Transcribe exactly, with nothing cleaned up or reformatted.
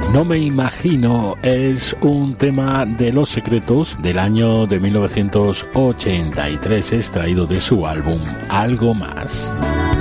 No me imagino es un tema de Los Secretos del año de mil novecientos ochenta y tres, extraído de su álbum Algo Más.